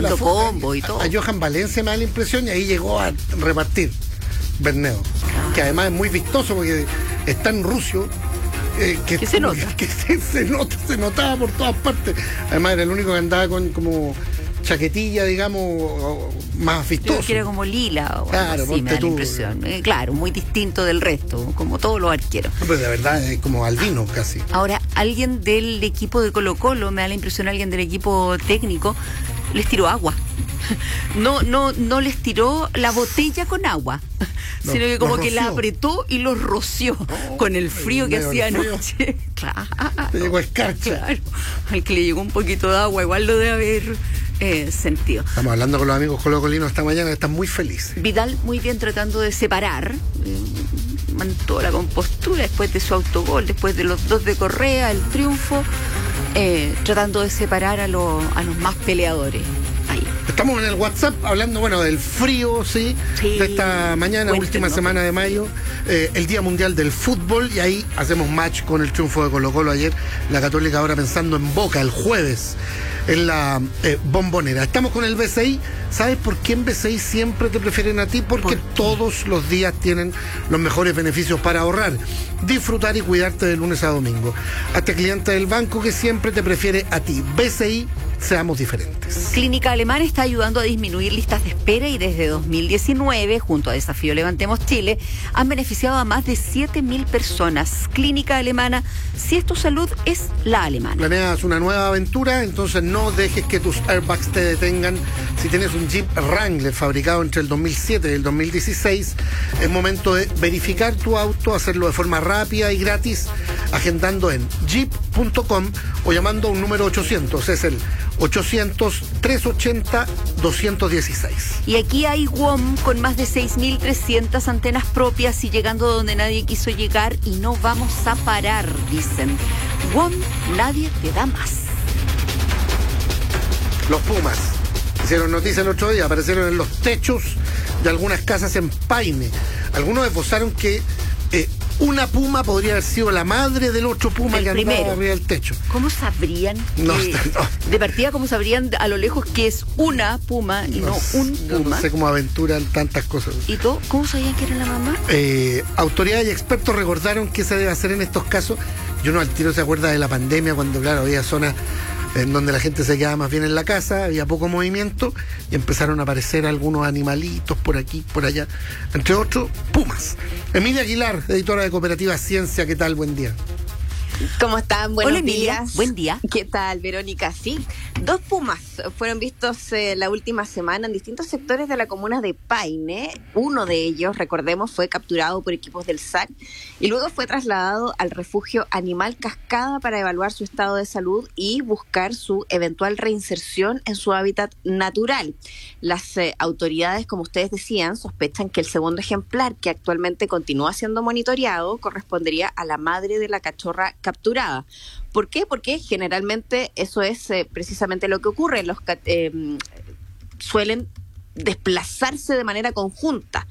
dando combo y todo. A Johan Valencia me da la impresión, y ahí llegó a repartir Berneo, que además es muy vistoso porque está en Rusio. Que se nota. Que se notaba por todas partes. Además era el único que andaba con como chaquetilla, digamos, más vistoso. Creo que era como lila o claro, algo así, me da la impresión. Claro, muy distinto del resto, como todos los arqueros. Pero de verdad es como albino casi. Ahora, alguien del equipo de Colo-Colo, me da la impresión, alguien del equipo técnico, les tiró agua. No les tiró la botella con agua, sino que como que la apretó y los roció con el frío que hacía anoche. Claro. Te llegó escarcha. Claro. Al que le llegó un poquito de agua, igual lo debe haber sentido. Estamos hablando con los amigos colocolinos esta mañana, que están muy felices. Vidal muy bien tratando de separar, mantuvo la compostura después de su autogol, después de los 2 de Correa, el triunfo, tratando de separar a los más peleadores. Ahí. Estamos en el WhatsApp hablando, bueno, del frío, sí. De esta mañana, última semana de mayo, el Día Mundial del Fútbol, y ahí hacemos match con el triunfo de Colo-Colo ayer. La Católica ahora pensando en Boca el jueves en la Bombonera. Estamos con el BCI. ¿Sabes por qué en BCI siempre te prefieren a ti? Porque todos los días tienen los mejores beneficios para ahorrar, disfrutar y cuidarte de lunes a domingo. Hazte cliente del banco que siempre te prefiere a ti. BCI, seamos diferentes. Clínica Alemana está ayudando a disminuir listas de espera y desde 2019, junto a Desafío Levantemos Chile, han beneficiado a más de 7.000 personas. Clínica Alemana, si es tu salud, es la alemana. Planeas una nueva aventura, entonces no dejes que tus airbags te detengan. Si tienes un Jeep Wrangler fabricado entre el 2007 y el 2016, es momento de verificar tu auto, hacerlo de forma rápida y gratis, agendando en jeep.com o llamando a un número 800, es el 800-380-216. Y aquí hay WOM con más de 6.300 antenas propias y llegando donde nadie quiso llegar, y no vamos a parar, dicen. WOM, nadie te da más. Los Pumas hicieron noticia el otro día, aparecieron en los techos de algunas casas en Paine. Algunos esbozaron que una puma podría haber sido la madre del otro puma que andaba arriba del techo. ¿Cómo sabrían? No. De partida, ¿cómo sabrían a lo lejos que es una puma y no un puma? No sé cómo aventuran tantas cosas. ¿Y tú? ¿Cómo sabían que era la mamá? Autoridades y expertos recordaron qué se debe hacer en estos casos. Y uno al tiro se acuerda de la pandemia, cuando, claro, había zonas en donde la gente se quedaba más bien en la casa, había poco movimiento y empezaron a aparecer algunos animalitos por aquí, por allá, entre otros, pumas. Emilia Aguilar, editora de Cooperativa Ciencia, ¿qué tal? Buen día. ¿Cómo están? Buenos Hola, Emilia. días. Buen día. ¿Qué tal, Verónica? Sí, 2 pumas fueron vistos la última semana en distintos sectores de la comuna de Paine. Uno de ellos, recordemos, fue capturado por equipos del SAC y luego fue trasladado al refugio Animal Cascada para evaluar su estado de salud y buscar su eventual reinserción en su hábitat natural. Las autoridades, como ustedes decían, sospechan que el segundo ejemplar, que actualmente continúa siendo monitoreado, correspondería a la madre de la cachorra capturada. ¿Por qué? Porque generalmente eso es precisamente lo que ocurre. Suelen desplazarse de manera conjunta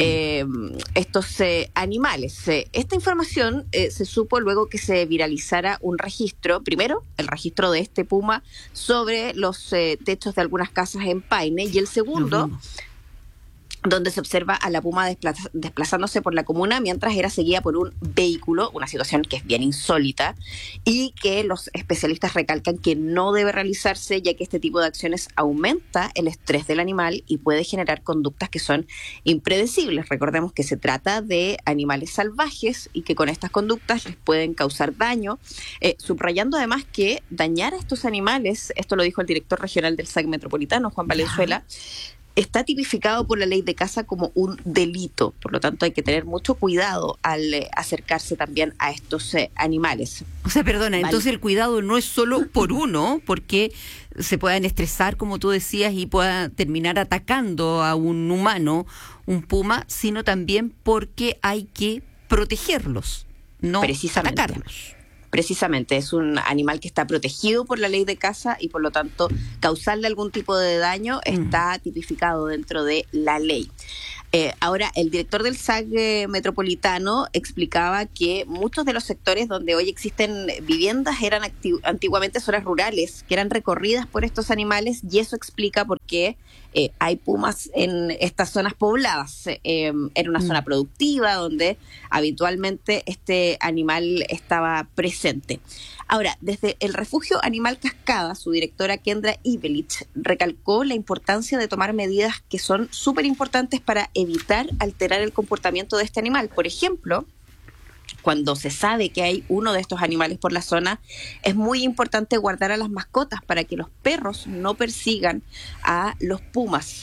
estos animales. Esta información se supo luego que se viralizara un registro, primero el registro de este puma sobre los techos de algunas casas en Paine, y el segundo donde se observa a la puma desplazándose por la comuna mientras era seguida por un vehículo, una situación que es bien insólita y que los especialistas recalcan que no debe realizarse, ya que este tipo de acciones aumenta el estrés del animal y puede generar conductas que son impredecibles. Recordemos que se trata de animales salvajes y que con estas conductas les pueden causar daño, subrayando además que dañar a estos animales, esto lo dijo el director regional del SAC Metropolitano, Juan Valenzuela, está tipificado por la ley de caza como un delito. Por lo tanto, hay que tener mucho cuidado al acercarse también a estos animales. O sea, perdona, entonces el cuidado no es solo por uno, porque se puedan estresar, como tú decías, y pueda terminar atacando a un humano, un puma, sino también porque hay que protegerlos, no atacarlos. Precisamente, es un animal que está protegido por la ley de caza y por lo tanto causarle algún tipo de daño está tipificado dentro de la ley. Ahora, el director del SAC metropolitano explicaba que muchos de los sectores donde hoy existen viviendas eran antiguamente zonas rurales, que eran recorridas por estos animales, y eso explica por qué hay pumas en estas zonas pobladas. Era una zona productiva donde habitualmente este animal estaba presente. Ahora, desde el refugio Animal Cascada, su directora Kendra Ivelich recalcó la importancia de tomar medidas que son súper importantes para evitar alterar el comportamiento de este animal. Por ejemplo, cuando se sabe que hay uno de estos animales por la zona, es muy importante guardar a las mascotas para que los perros no persigan a los pumas.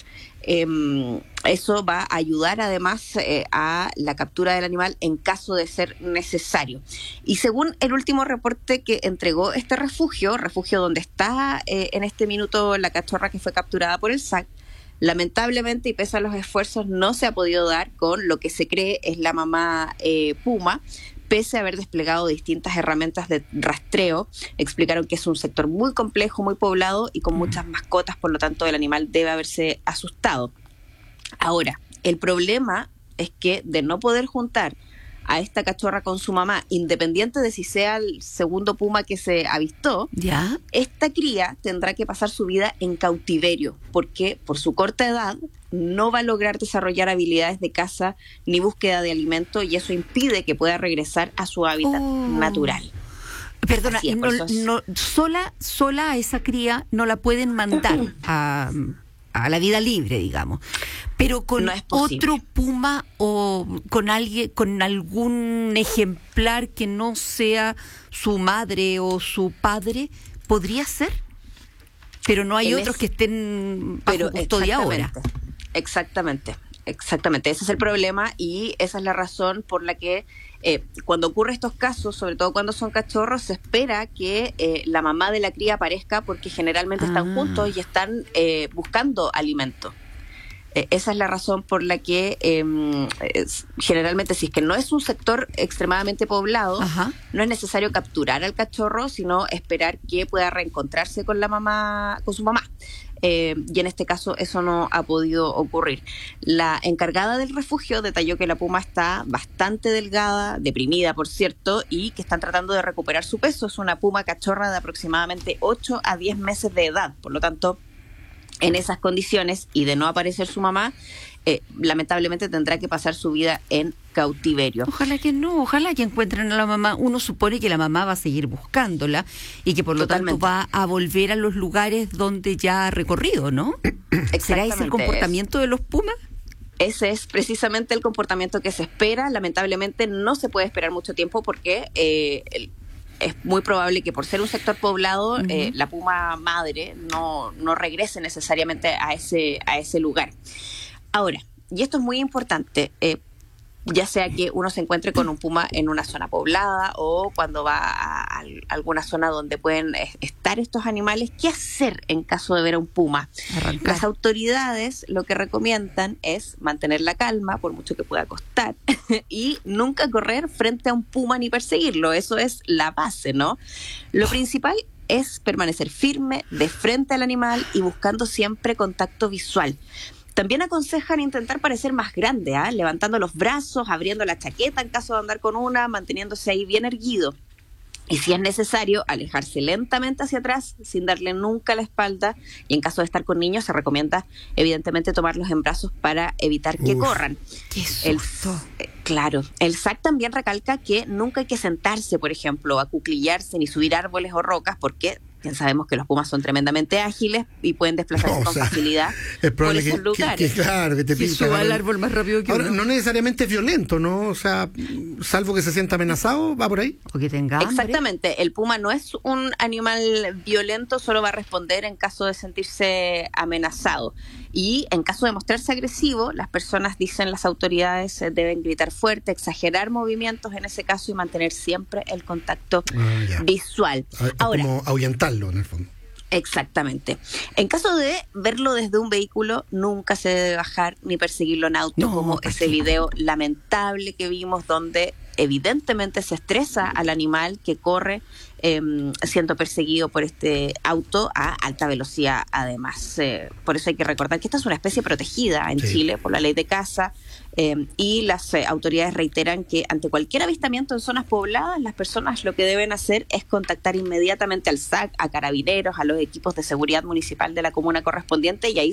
Eso va a ayudar además a la captura del animal en caso de ser necesario. Y según el último reporte que entregó este refugio donde está en este minuto la cachorra que fue capturada por el SAC, lamentablemente y pese a los esfuerzos no se ha podido dar con lo que se cree es la mamá puma, pese a haber desplegado distintas herramientas de rastreo. Explicaron que es un sector muy complejo, muy poblado y con muchas mascotas, por lo tanto el animal debe haberse asustado. Ahora, el problema es que de no poder juntar a esta cachorra con su mamá, independiente de si sea el segundo puma que se avistó, ¿ya? Esta cría tendrá que pasar su vida en cautiverio, porque por su corta edad no va a lograr desarrollar habilidades de caza ni búsqueda de alimento, y eso impide que pueda regresar a su hábitat natural. Perdona, Es, sola a esa cría no la pueden mandar a la vida libre, digamos. Pero con no es posible. Otro puma o con alguien, con algún ejemplar que no sea su madre o su padre, ¿podría ser? Pero no hay otros que estén bajo custodia ahora. Exactamente. Ese es el problema y esa es la razón por la que cuando ocurre estos casos, sobre todo cuando son cachorros, se espera que la mamá de la cría aparezca porque generalmente están juntos y están buscando alimento. Esa es la razón por la que generalmente, si es que no es un sector extremadamente poblado, no es necesario capturar al cachorro, sino esperar que pueda reencontrarse con la mamá, con su mamá. Y en este caso eso no ha podido ocurrir. La encargada del refugio detalló que la puma está bastante delgada, deprimida por cierto, y que están tratando de recuperar su peso. Es una puma cachorra de aproximadamente 8 a 10 meses de edad, por lo tanto, en esas condiciones y de no aparecer su mamá, lamentablemente tendrá que pasar su vida en cautiverio. Ojalá que no, ojalá que encuentren a la mamá. Uno supone que la mamá va a seguir buscándola y que por lo tanto va a volver a los lugares donde ya ha recorrido, ¿no? ¿Será ese el comportamiento de los pumas? Ese es precisamente el comportamiento que se espera. Lamentablemente no se puede esperar mucho tiempo porque es muy probable que por ser un sector poblado, la puma madre no regrese necesariamente a ese lugar. Ahora, y esto es muy importante, ya sea que uno se encuentre con un puma en una zona poblada o cuando va a alguna zona donde pueden estar estos animales, ¿qué hacer en caso de ver a un puma? Arrancar. Las autoridades lo que recomiendan es mantener la calma, por mucho que pueda costar, y nunca correr frente a un puma ni perseguirlo. Eso es la base, ¿no? Lo principal es permanecer firme, de frente al animal y buscando siempre contacto visual. También aconsejan intentar parecer más grande, levantando los brazos, abriendo la chaqueta en caso de andar con una, manteniéndose ahí bien erguido. Y si es necesario, alejarse lentamente hacia atrás, sin darle nunca la espalda. Y en caso de estar con niños, se recomienda, evidentemente, tomarlos en brazos para evitar que corran. ¡Qué susto! Claro. El SAC también recalca que nunca hay que sentarse, por ejemplo, acuclillarse ni subir árboles o rocas, porque bien sabemos que los pumas son tremendamente ágiles y pueden desplazarse con facilidad por esos lugares. Claro, que te pisan. Suba al árbol más rápido que ahora, uno. no necesariamente es violento, ¿no? O sea, salvo que se sienta amenazado, va por ahí. O que tenga hambre. Exactamente. El puma no es un animal violento, solo va a responder en caso de sentirse amenazado. Y en caso de mostrarse agresivo, las personas, dicen las autoridades, deben gritar fuerte, exagerar movimientos en ese caso y mantener siempre el contacto visual. Ahora, como ahuyentarlo, en el fondo. Exactamente. En caso de verlo desde un vehículo, nunca se debe bajar ni perseguirlo en auto, como ese video lamentable que vimos donde evidentemente se estresa al animal que corre siendo perseguido por este auto a alta velocidad además. Por eso hay que recordar que esta es una especie protegida en Chile por la ley de caza, y las autoridades reiteran que ante cualquier avistamiento en zonas pobladas, las personas lo que deben hacer es contactar inmediatamente al SAC, a carabineros, a los equipos de seguridad municipal de la comuna correspondiente, y ahí